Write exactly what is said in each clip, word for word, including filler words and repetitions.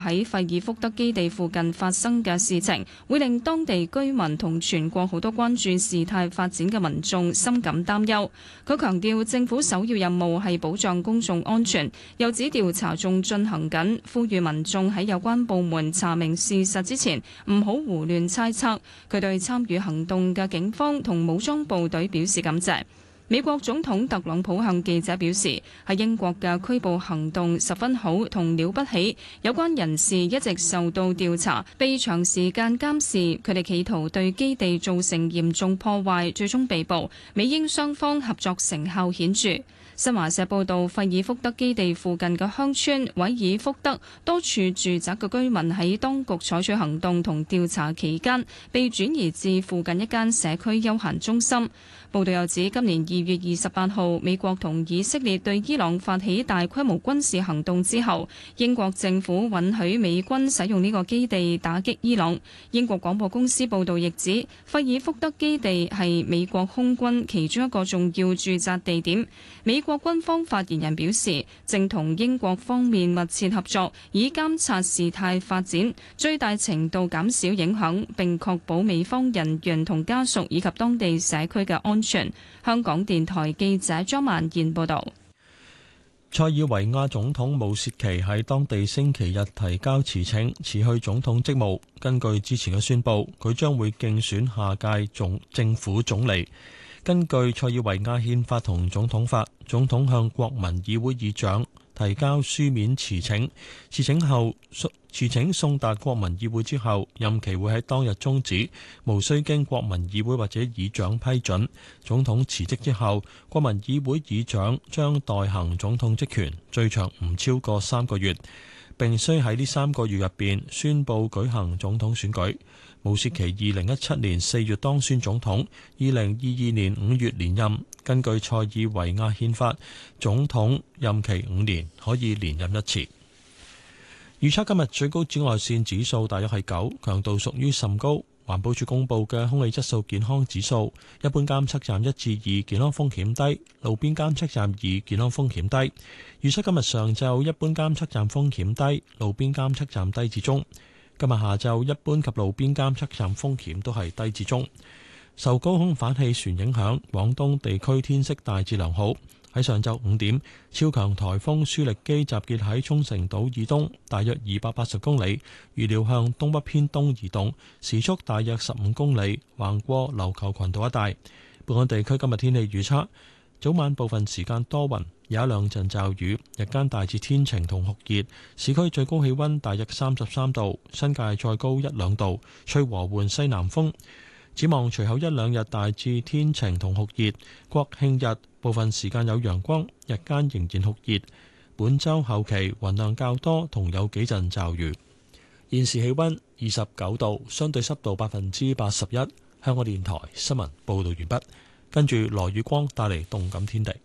喺費爾福德基地附近發生嘅事情，會令當地居民同全國好多關注事態發展嘅民眾深感擔憂。佢強調政府首要任務係保障公眾安全，又指調查仲進行緊，呼籲民眾喺有關部門查明事實之前，唔好胡亂猜測。佢對參與行動嘅警方同武裝部隊表示感謝。美國總統特朗普向記者表示，喺英國嘅拘捕行動十分好同了不起，有關人士一直受到調查，被長時間監視，佢哋企圖對基地造成嚴重破壞，最終被捕。美英雙方合作成效顯著。新華社報道，費爾福德基地附近嘅鄉村韋爾福德多處住宅嘅居民喺當局採取行動同調查期間，被轉移至附近一間社區休閒中心。報道又指，今年二月二十八號，美國同以色列對伊朗發起大規模軍事行動之後，英國政府允許美軍使用呢個基地打擊伊朗。英國廣播公司報道亦指，費爾福德基地係美國空軍其中一個重要駐紮地點。美國軍方發言人表示，正同英國方面密切合作，以監察事態發展，最大程度減少影響，並確保美方人員同家屬以及當地社區嘅安全。香港電台記者張曼燕報道。 塞爾維亞總統武切奇喺當地星期日提交辭呈，辭去總統職務。根據之前嘅宣佈，佢將會競選下屆總政府總理。根據塞爾維亞憲法同總統法，總統向國民議會議長提交書面辭呈，辭呈後辭呈送達國民議會之後，任期會喺當日終止，無需經國民議會或者議長批准。總統辭職之後，國民議會議長將代行總統職權，最長唔超過三個月，並須喺呢三個月入邊宣佈舉行總統選舉。武切奇二零一七年四月當選總統，二零二二年五月連任。根據塞爾維亞憲法，總統任期五年，可以連任一次。預測今日最高紫外線指數大約係九，強度屬於甚高。環保署公布嘅空氣質素健康指數，一般監測站一至二，健康風險低；路邊監測站二，健康風險低。預測今日上晝一般監測站風險低，路邊監測站低至中。今日下晝一般及路邊監測站風險都係低至中。受高空反氣旋影響，廣東地區天色大致良好。喺上晝五點，超強颱風舒力基集結喺沖繩島以東，大約二百八十公里，預料向東北偏東移動，時速大約十五公里，橫過琉球群島一帶。本港地區今日天氣預測：早晚部分時間多雲，有一兩陣驟雨，日間大致天晴同酷熱，市區最高氣溫大約三十三度，新界再高一兩度，吹和緩西南風。展望隨後一兩日大致天晴同酷熱，國慶日部分時間有陽光，日間仍然酷熱。本週後期雲量較多，同有幾陣驟雨。現時氣溫二十九度，相對濕度百分之八十一。香港電台新聞報道完畢。跟住羅宇光帶嚟動感天地。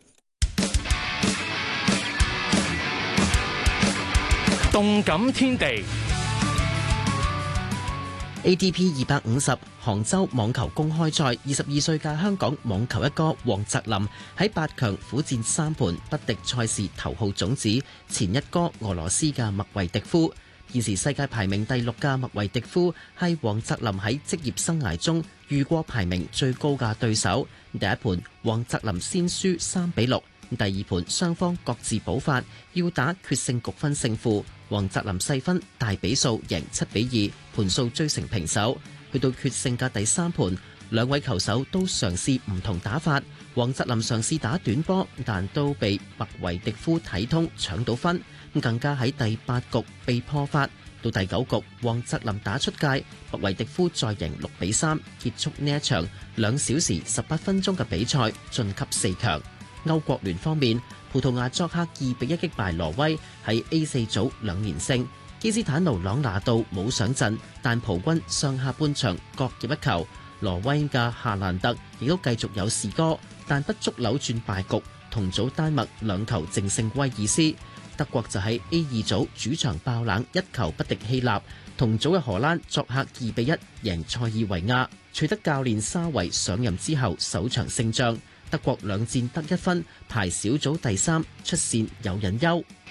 動感天地。 A T P 二百五十杭州網球公開賽，二十二歲嘅香港網球一哥黃澤林喺八強苦戰三盤，不敵賽事頭號種子前一哥俄羅斯嘅麥維迪夫。現時世界排名第六嘅麥維迪夫係黃澤林喺職業生涯中遇過排名最高嘅對手。第一盤黃澤林先輸三比六，第二盤雙方各自補發，要打決勝局分勝負。黃澤林細分大比數贏七比二，盤數追成平手。去到決勝嘅第三盤，兩位球手都嘗試唔同打法。黃澤林嘗試打短波，但都被麥維迪夫睇通搶到分，更加喺第八局被破發。到第九局，黃澤林打出界，麥維迪夫再贏六比三，結束呢一場兩小時十八分鐘嘅比賽，晉級四強。歐國聯方面，葡萄牙作客二比一擊敗挪威，喺 A 四組兩連勝。基斯坦奴朗拿度冇上陣，但葡軍上下半場各入一球。挪威嘅夏蘭特亦都繼續有士哥，但不足扭轉敗局。同組丹麥兩球淨勝威爾斯，德國就喺 A 二組主場爆冷一球不敵希臘。同組嘅荷蘭作客二比一贏塞爾維亞，取得教練沙維上任之後首場勝仗。德國兩戰得一分，排小組第三，出線有隱憂。